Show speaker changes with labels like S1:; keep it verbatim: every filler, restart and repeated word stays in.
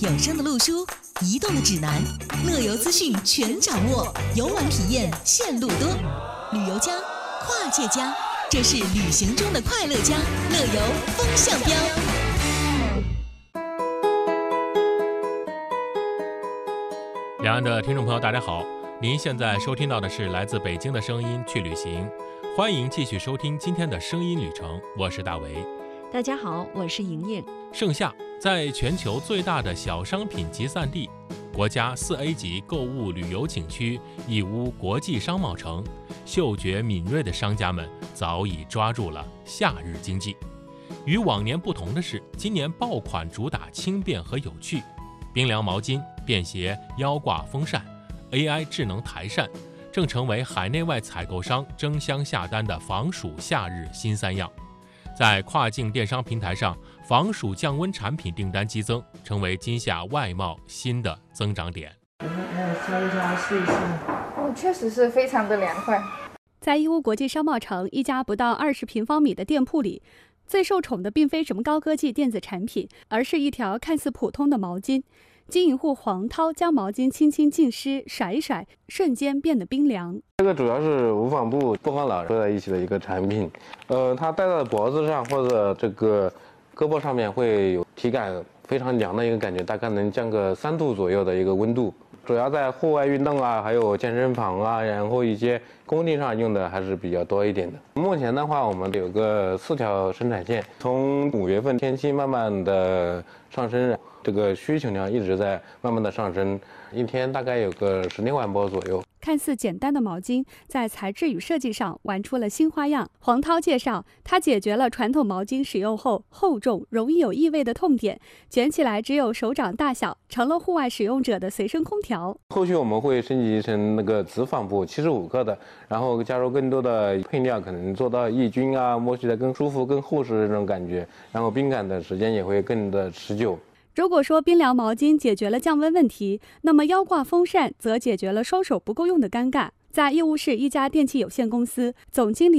S1: 有声的路书，移动的指南，乐游资讯全掌握，游玩体验线路多。旅游家，跨界家，这是旅行中的快乐家，乐游风向标。
S2: 两岸的听众朋友大家好，您现在收听到的是来自北京的声音去旅行，欢迎继续收听今天的声音旅程，我是大为。
S3: 大家好，我是莹莹。
S2: 盛夏，在全球最大的小商品集散地，国家四 A 级购物旅游景区义乌国际商贸城，嗅觉敏锐的商家们早已抓住了夏日经济。与往年不同的是，今年爆款主打轻便和有趣，冰凉毛巾、便携腰挂风扇、A I 智能台扇，正成为海内外采购商争相下单的防暑夏日新三样。在跨境电商平台上，防暑降温产品订单激增，成为今夏外贸新的增长点。
S4: 来挑一下试一试。
S5: 哦，确实是非常的凉快。
S6: 在义乌国际商贸城一家不到二十平方米的店铺里，最受宠的并非什么高科技电子产品，而是一条看似普通的毛巾。经营户黄涛将毛巾轻轻浸湿，甩一甩，瞬间变得冰凉。
S7: 这个主要是无纺布不和老合在一起的一个产品，呃，它戴在脖子上或者这个胳膊上面会有体感非常凉的一个感觉，大概能降个三度左右的一个温度。主要在户外运动啊，还有健身房啊，然后一些工地上用的还是比较多一点的。目前的话，我们有个四条生产线，从五月份天气慢慢的上升，这个需求量一直在慢慢的上升，一天大概有个十六万波左右。
S6: 看似简单的毛巾，在材质与设计上玩出了新花样。黄涛介绍，他解决了传统毛巾使用后厚重、容易有异味的痛点，卷起来只有手掌大小，成了户外使用者的随身空调。
S7: 后续我们会升级成那个直纺布，七十五克的，然后加入更多的配料，可能做到抑菌啊，摸起来更舒服、更厚实的这种感觉，然后冰感的时间也会更的持久。
S6: 如果说冰凉毛巾解决了降温问题，那么腰挂风扇则解决了双手不够用的尴尬。在义乌市一家电器有限公司，总经理